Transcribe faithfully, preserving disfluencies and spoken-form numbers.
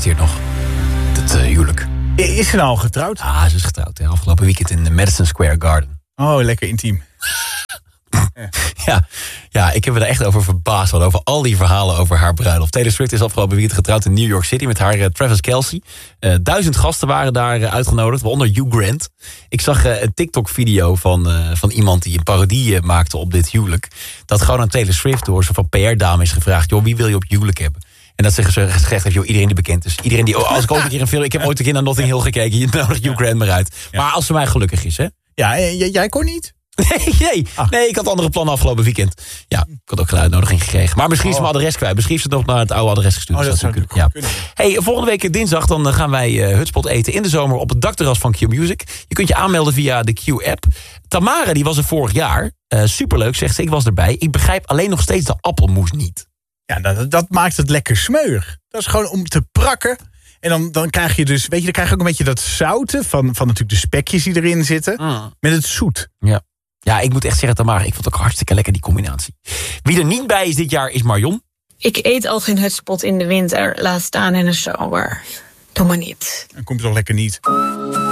gefeliciteerd nog. Het uh, huwelijk. Is ze nou al getrouwd? Ah, ze is getrouwd. Hè. Afgelopen weekend in de Madison Square Garden. Oh, lekker intiem. Ja. Ja, ja, ik heb me er echt over verbaasd. Over al die verhalen over haar bruiloft. Taylor Swift is afgelopen weekend getrouwd in New York City met haar uh, Travis Kelce. Uh, duizend gasten waren daar uh, uitgenodigd, waaronder Hugh Grant. Ik zag uh, een TikTok-video van, uh, van iemand die een parodie uh, maakte op dit huwelijk. Dat gewoon aan Taylor Swift door zo'n van P R-dame is gevraagd: joh, wie wil je op huwelijk hebben? En dat ze gezegd heeft, joh, iedereen die bekend is. Iedereen die, oh, als ik ooit een keer een film... Ik heb ooit een keer naar Notting Hill gekeken. Je nodigt Hugh Grant maar uit. Ja. Maar als ze mij gelukkig is, hè? Ja, jij, jij kon niet? Nee, nee, ah. nee, ik had andere plannen afgelopen weekend. Ja, ik had ook een uitnodiging gekregen. Maar misschien is oh. mijn adres kwijt. Misschien is het nog naar het oude adres gestuurd. Oh, dat, dat zou kunnen. Ja. kunnen. Hey, volgende week dinsdag dan gaan wij uh, Hutspot eten in de zomer op het dakterras van Q-Music. Je kunt je aanmelden via de Q-app. Tamara, die was er vorig jaar. Uh, superleuk, zegt ze. Ik was erbij. Ik begrijp alleen nog steeds de appelmoes niet. Ja, dat, dat maakt het lekker smeuig. Dat is gewoon om te prakken. En dan, dan krijg je dus, weet je, dan krijg je ook een beetje dat zouten van, van natuurlijk de spekjes die erin zitten. Mm. Met het zoet. Ja. Ja, ik moet echt zeggen, Tamara, ik vond het ook hartstikke lekker, die combinatie. Wie er niet bij is dit jaar is Marion. Ik eet al geen hutspot in de winter, laat staan in de zomer. Doe maar niet. Dan komt het toch lekker niet.